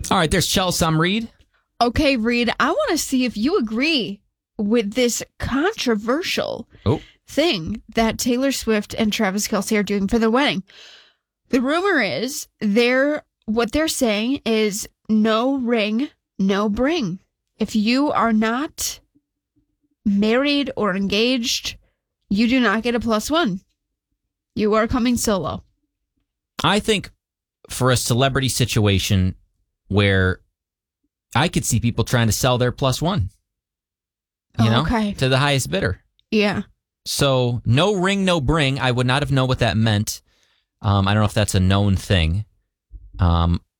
All right, there's Chelsea Reed. Okay, Reed, I want to see if you agree with this controversial thing that Taylor Swift and Travis Kelce are doing for their wedding. The rumor is what they're saying is no ring, no bring. If you are not married or engaged, you do not get a +1. You are coming solo. I think for a celebrity situation where I could see people trying to sell their +1, to the highest bidder. Yeah. So no ring, no bring. I would not have known what that meant. I don't know if that's a known thing.